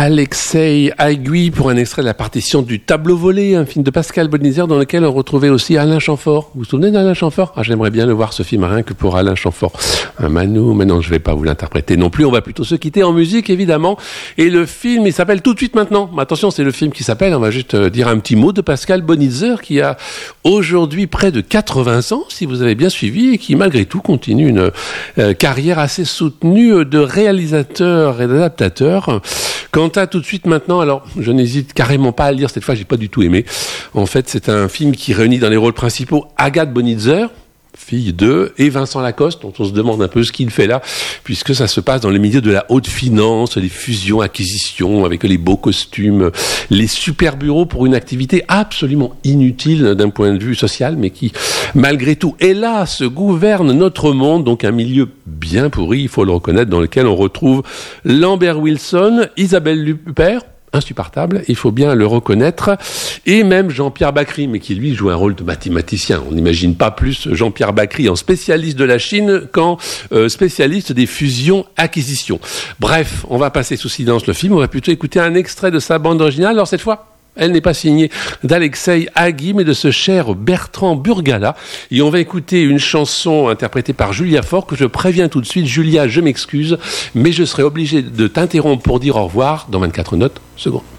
Alexei Haïgui pour un extrait de la partition du Tableau volé, un film de Pascal Bonitzer dans lequel on retrouvait aussi Alain Chamfort. Vous vous souvenez d'Alain Chamfort ? J'aimerais bien le voir ce film, rien que pour Alain Chamfort. Manou, mais non, je vais pas vous l'interpréter non plus, on va plutôt se quitter en musique évidemment. Et le film, il s'appelle Tout de suite maintenant. Attention, c'est le film qui s'appelle, on va juste dire un petit mot de Pascal Bonitzer qui a aujourd'hui près de 80 ans, si vous avez bien suivi, et qui malgré tout continue une carrière assez soutenue de réalisateur et d'adaptateur. Quant à Tout de suite maintenant, alors je n'hésite carrément pas à le dire, cette fois j'ai pas du tout aimé. En fait, c'est un film qui réunit dans les rôles principaux Agathe Bonitzer, fille d'eux, et Vincent Lacoste, dont on se demande un peu ce qu'il fait là, puisque ça se passe dans les milieux de la haute finance, les fusions, acquisitions, avec les beaux costumes, les super bureaux pour une activité absolument inutile d'un point de vue social, mais qui, malgré tout, hélas, gouverne notre monde, donc un milieu bien pourri, il faut le reconnaître, dans lequel on retrouve Lambert Wilson, Isabelle Huppert, insupportable, il faut bien le reconnaître, et même Jean-Pierre Bacry, mais qui lui joue un rôle de mathématicien. On n'imagine pas plus Jean-Pierre Bacry en spécialiste de la Chine qu'en spécialiste des fusions-acquisitions. Bref, on va passer sous silence le film, on va plutôt écouter un extrait de sa bande originale. Alors cette fois, elle n'est pas signée d'Alexei Haïgui, mais de ce cher Bertrand Burgala. Et on va écouter une chanson interprétée par Julia Faure, que je préviens tout de suite. Julia, je m'excuse, mais je serai obligé de t'interrompre pour dire au revoir dans 24 secondes.